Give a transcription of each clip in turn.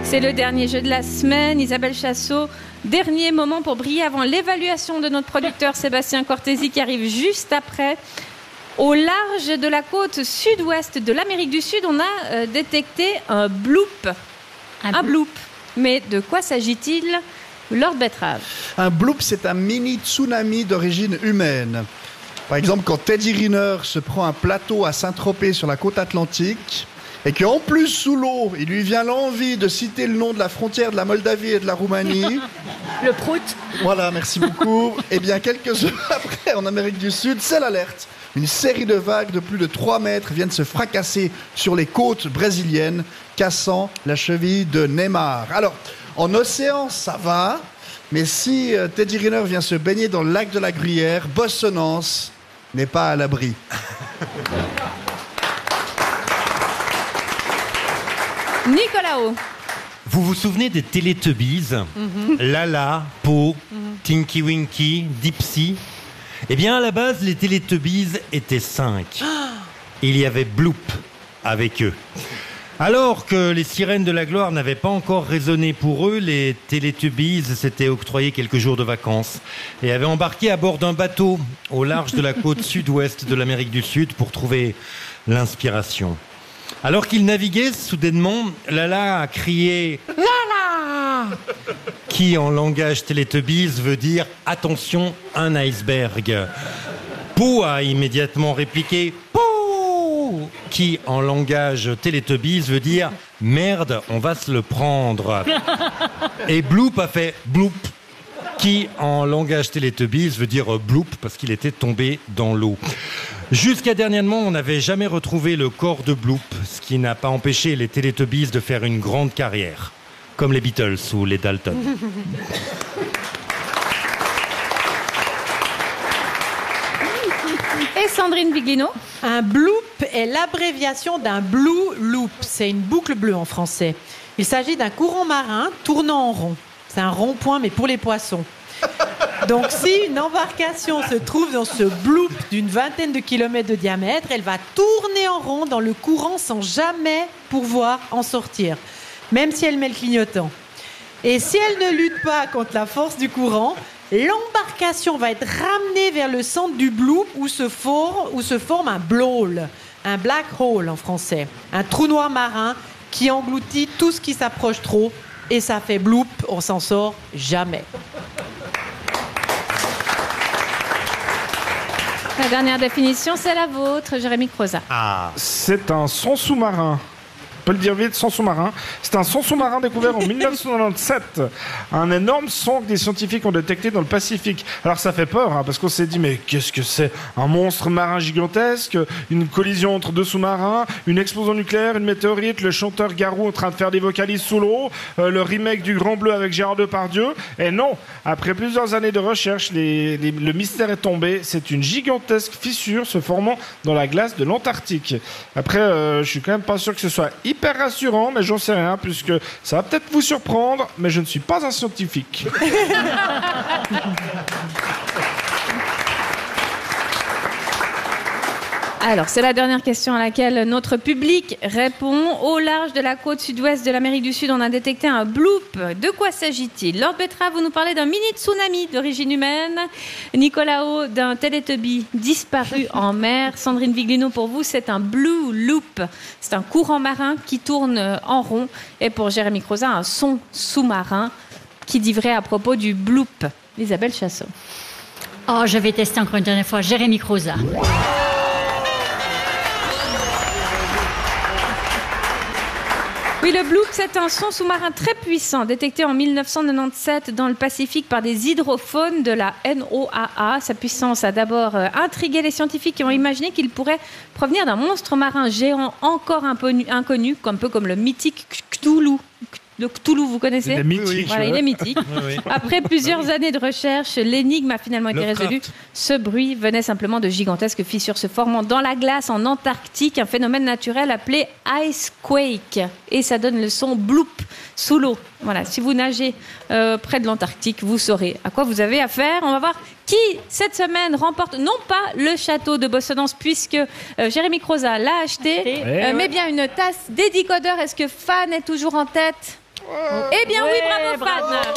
C'est le dernier jeu de la semaine. Isabelle Chassot, dernier moment pour briller avant l'évaluation de notre producteur Sébastien Cortési qui arrive juste après. Au large de la côte sud-ouest de l'Amérique du Sud, on a détecté un bloop. Un bloop. Mais de quoi s'agit-il, Lord Betrave? Un bloop, c'est un mini tsunami d'origine humaine. Par exemple, quand Teddy Riner se prend un plateau à Saint-Tropez sur la côte atlantique et qu'en plus, sous l'eau, il lui vient l'envie de citer le nom de la frontière de la Moldavie et de la Roumanie. Le prout. Voilà, merci beaucoup. Eh bien, quelques heures après, en Amérique du Sud, c'est l'alerte. Une série de vagues de plus de 3 mètres viennent se fracasser sur les côtes brésiliennes, cassant la cheville de Neymar. Alors, en océan, ça va, mais si Teddy Riner vient se baigner dans le lac de la Gruyère, Bossonance n'est pas à l'abri. Nicolas. Vous vous souvenez des Teletubbies? Lala, Po, Tinky Winky, Dipsy? Eh bien, à la base, les Teletubbies étaient 5. Il y avait Bloop avec eux. Alors que les sirènes de la gloire n'avaient pas encore résonné pour eux, les Teletubbies s'étaient octroyés quelques jours de vacances et avaient embarqué à bord d'un bateau au large de la côte sud-ouest de l'Amérique du Sud pour trouver l'inspiration. Alors qu'ils naviguaient, soudainement, Lala a crié « Lala !» qui, en langage Teletubbies, veut dire « Attention, un iceberg ». Po a immédiatement répliqué « Po !» qui, en langage Teletubbies, veut dire « Merde, on va se le prendre ». Et Bloop a fait « Bloop » qui, en langage Teletubbies, veut dire « Bloop » parce qu'il était tombé dans l'eau. Jusqu'à dernièrement, on n'avait jamais retrouvé le corps de Bloop, ce qui n'a pas empêché les Teletubbies de faire une grande carrière, comme les Beatles ou les Dalton. Et Sandrine Viglino? Un bloop est l'abréviation d'un blue loop. C'est une boucle bleue en français. Il s'agit d'un courant marin tournant en rond. C'est un rond-point, mais pour les poissons. Donc, si une embarcation se trouve dans ce bloop d'une vingtaine de kilomètres de diamètre, elle va tourner en rond dans le courant sans jamais pouvoir en sortir, même si elle met le clignotant. Et si elle ne lutte pas contre la force du courant, l'embarcation va être ramenée vers le centre du bloop où se forme un blowhole, un black hole en français, un trou noir marin qui engloutit tout ce qui s'approche trop, et ça fait bloop, on s'en sort jamais. La dernière définition, c'est la vôtre, Jérémy Croza. C'est un son sous-marin. On peut le dire vite, son sous-marin. C'est un son sous-marin découvert en 1997. Un énorme son que des scientifiques ont détecté dans le Pacifique. Alors ça fait peur, hein, parce qu'on s'est dit, mais qu'est-ce que c'est? Un monstre marin gigantesque, une collision entre 2 sous-marins, une explosion nucléaire, une météorite, le chanteur Garou en train de faire des vocalises sous l'eau, le remake du Grand Bleu avec Gérard Depardieu. Et non, après plusieurs années de recherche, le mystère est tombé. C'est une gigantesque fissure se formant dans la glace de l'Antarctique. Après, je suis quand même pas sûr que ce soit hyper rassurant, mais j'en sais rien, puisque ça va peut-être vous surprendre, mais je ne suis pas un scientifique. Alors, c'est la dernière question à laquelle notre public répond. Au large de la côte sud-ouest de l'Amérique du Sud, on a détecté un bloop. De quoi s'agit-il? Lord Betrave, vous nous parlez d'un mini-tsunami d'origine humaine. Nicolas, d'un Teletubby disparu en mer. Sandrine Viglino, pour vous, c'est un blue loop. C'est un courant marin qui tourne en rond. Et pour Jérémy Croza, un son sous-marin qui dit vrai à propos du bloop. Isabelle Chassot. Oh, je vais tester encore une dernière fois. Jérémy Croza. Oui, le bloop, c'est un son sous-marin très puissant, détecté en 1997 dans le Pacifique par des hydrophones de la NOAA. Sa puissance a d'abord intrigué les scientifiques qui ont imaginé qu'il pourrait provenir d'un monstre marin géant encore inconnu, un peu comme le mythique Cthulhu. Le Cthulhu, vous connaissez? Il est mythique. Voilà, il est mythique. Oui. Après plusieurs années de recherche, l'énigme a finalement été résolue. Ce bruit venait simplement de gigantesques fissures se formant dans la glace en Antarctique, un phénomène naturel appelé icequake. Et ça donne le son bloop sous l'eau. Voilà, si vous nagez près de l'Antarctique, vous saurez à quoi vous avez affaire. On va voir qui, cette semaine, remporte non pas le château de Bossonance, puisque Jérémy Croza l'a acheté, mais bien une tasse des décodeurs. Est-ce que Fan est toujours en tête? Eh bien oui, bravo Fran.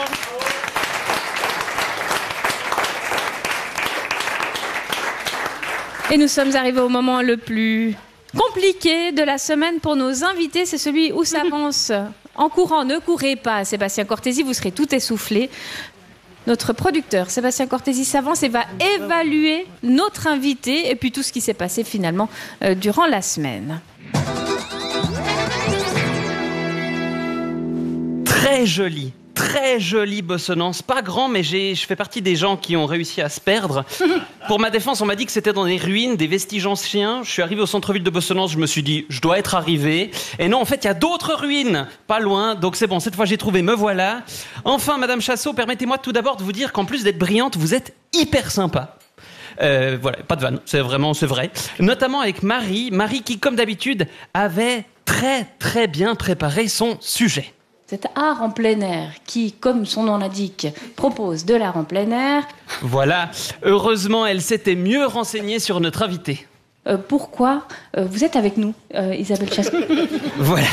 Et nous sommes arrivés au moment le plus compliqué de la semaine pour nos invités. C'est celui où s'avance en courant. Ne courez pas, Sébastien Cortési, vous serez tout essoufflé. Notre producteur, Sébastien Cortési, s'avance et va évaluer notre invité et puis tout ce qui s'est passé finalement durant la semaine. Très jolie bossonance, pas grand, mais je fais partie des gens qui ont réussi à se perdre. Pour ma défense, on m'a dit que c'était dans des ruines, des vestiges anciens. Je suis arrivé au centre-ville de Bossonance, je me suis dit, je dois être arrivé. Et non, en fait, il y a d'autres ruines, pas loin, donc c'est bon, cette fois j'ai trouvé, me voilà. Enfin, Madame Chassot, permettez-moi tout d'abord de vous dire qu'en plus d'être brillante, vous êtes hyper sympa. Voilà, pas de vanne, c'est vrai. Notamment avec Marie qui, comme d'habitude, avait très bien préparé son sujet. Cet art en plein air qui, comme son nom l'indique, propose de l'art en plein air. Voilà, heureusement, elle s'était mieux renseignée sur notre invité. Pourquoi vous êtes avec nous, Isabelle Chassot? Voilà.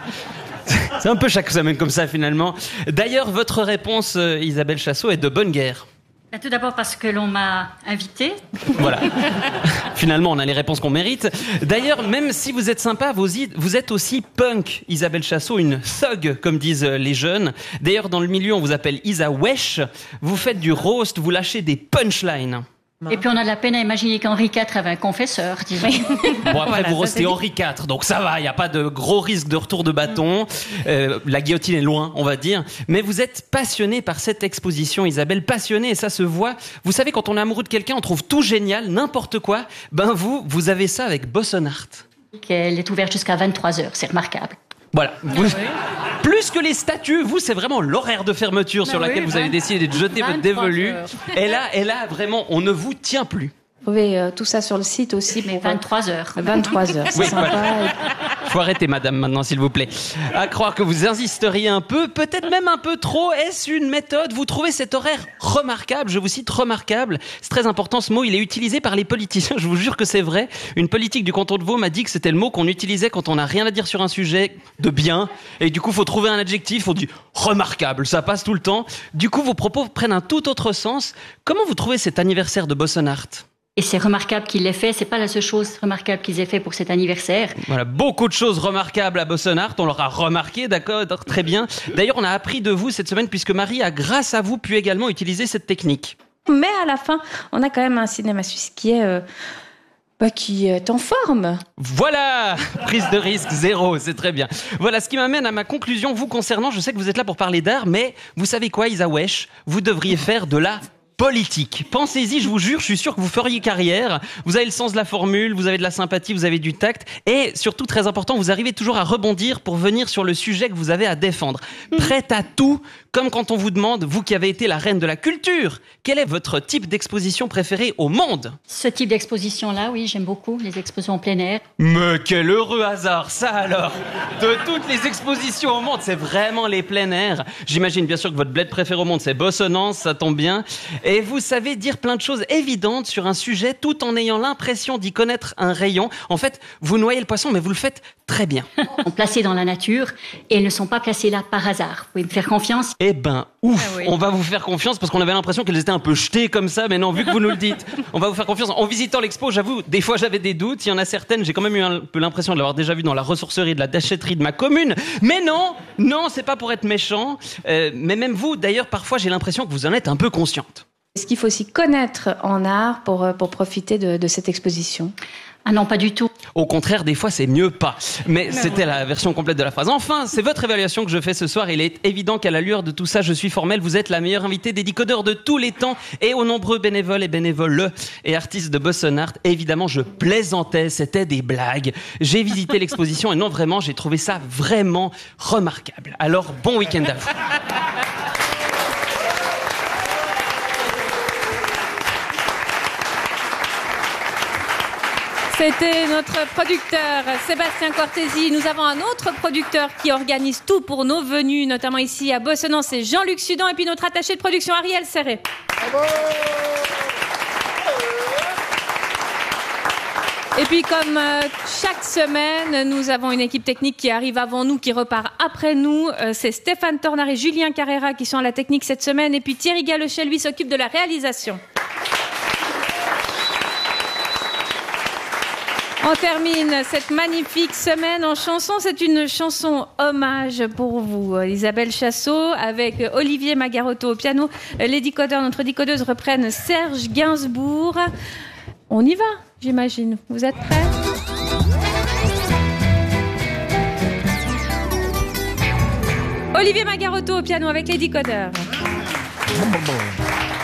C'est un peu chaque semaine comme ça, finalement. D'ailleurs, votre réponse, Isabelle Chassot, est de bonne guerre. Tout d'abord parce que l'on m'a invité. Voilà. Finalement, on a les réponses qu'on mérite. D'ailleurs, même si vous êtes sympa, vous êtes aussi punk, Isabelle Chassot, une thug, comme disent les jeunes. D'ailleurs, dans le milieu, on vous appelle Isa Wesh. Vous faites du roast, vous lâchez des punchlines. Et puis on a de la peine à imaginer qu'Henri IV avait un confesseur, disons. Bon, après, vous roastez Henri IV, donc ça va, il n'y a pas de gros risque de retour de bâton. La guillotine est loin, on va dire. Mais vous êtes passionnée par cette exposition, Isabelle, passionnée, et ça se voit. Vous savez, quand on est amoureux de quelqu'un, on trouve tout génial, n'importe quoi. Ben vous avez ça avec Bossonart. Elle est ouverte jusqu'à 23h, c'est remarquable. Voilà. Plus que les statues, vous, c'est vraiment l'horaire de fermeture sur laquelle vous avez décidé de jeter votre dévolu. Et là, vraiment, on ne vous tient plus. Vous trouvez tout ça sur le site aussi. Mais 23h. 23h, c'est sympa. Voilà. Faut arrêter, madame, maintenant, s'il vous plaît. À croire que vous insisteriez un peu, peut-être même un peu trop. Est-ce une méthode? Vous trouvez cet horaire remarquable? Je vous cite remarquable. C'est très important, ce mot, il est utilisé par les politiciens. Je vous jure que c'est vrai. Une politique du canton de Vaud m'a dit que c'était le mot qu'on utilisait quand on n'a rien à dire sur un sujet de bien. Et du coup, faut trouver un adjectif. On dit remarquable. Ça passe tout le temps. Du coup, vos propos prennent un tout autre sens. Comment vous trouvez cet anniversaire de Bossonart? Et c'est remarquable qu'il l'ait fait, c'est pas la seule chose remarquable qu'ils aient fait pour cet anniversaire. Voilà, beaucoup de choses remarquables à Bossonart, on l'aura remarqué, d'accord, très bien. D'ailleurs, on a appris de vous cette semaine puisque Marie a, grâce à vous, pu également utiliser cette technique. Mais à la fin, on a quand même un cinéma suisse qui est en forme. Voilà, prise de risque zéro, c'est très bien. Voilà, ce qui m'amène à ma conclusion vous concernant. Je sais que vous êtes là pour parler d'art, mais vous savez quoi, Isa Wesh, vous devriez faire de la politique. Pensez-y, je vous jure, je suis sûr que vous feriez carrière. Vous avez le sens de la formule, vous avez de la sympathie, vous avez du tact et surtout, très important, vous arrivez toujours à rebondir pour venir sur le sujet que vous avez à défendre. Prête à tout, comme quand on vous demande, vous qui avez été la reine de la culture, quel est votre type d'exposition préférée au monde? Ce type d'exposition-là, oui, j'aime beaucoup, les expositions en plein air. Mais quel heureux hasard, ça alors! De toutes les expositions au monde, c'est vraiment les plein air. J'imagine bien sûr que votre bled préféré au monde, c'est Bossonance, ça tombe bien. Et vous savez dire plein de choses évidentes sur un sujet tout en ayant l'impression d'y connaître un rayon. En fait, vous noyez le poisson, mais vous le faites très bien. Ils sont placés dans la nature et ils ne sont pas placés là par hasard. Vous pouvez me faire confiance? Eh ben, ouf, on va vous faire confiance parce qu'on avait l'impression qu'elles étaient un peu jetées comme ça, mais non, vu que vous nous le dites, on va vous faire confiance. En visitant l'expo, j'avoue, des fois j'avais des doutes. Il y en a certaines, j'ai quand même eu un peu l'impression de l'avoir déjà vu dans la ressourcerie de la déchetterie de ma commune. Mais non, c'est pas pour être méchant. Mais même vous, d'ailleurs, parfois j'ai l'impression que vous en êtes un peu consciente. Est-ce qu'il faut aussi connaître en art pour profiter de cette exposition? Ah non, pas du tout. Au contraire, des fois, c'est mieux pas. Mais c'était la version complète de la phrase. Enfin, c'est votre évaluation que je fais ce soir. Il est évident qu'à la lueur de tout ça, je suis formel. Vous êtes la meilleure invitée des décodeurs de tous les temps. Et aux nombreux bénévoles et bénévoles et artistes de Bossonart, évidemment, je plaisantais. C'était des blagues. J'ai visité l'exposition et non, vraiment, j'ai trouvé ça vraiment remarquable. Alors, bon week-end à vous. C'était notre producteur Sébastien Cortési. Nous avons un autre producteur qui organise tout pour nos venues, notamment ici à Bossonance, c'est Jean-Luc Sudan, et puis notre attaché de production Ariel Serré. Bravo. Et puis comme chaque semaine, nous avons une équipe technique qui arrive avant nous, qui repart après nous. C'est Stéphane Tornard et Julien Carrera qui sont à la technique cette semaine. Et puis Thierry Gallechet, lui, s'occupe de la réalisation. On termine cette magnifique semaine en chanson. C'est une chanson hommage pour vous. Isabelle Chassot avec Olivier Magarotto au piano. Les décodeurs, notre décodeuse, reprennent Serge Gainsbourg. On y va, j'imagine. Vous êtes prêts ? Olivier Magarotto au piano avec les décodeurs. Bon.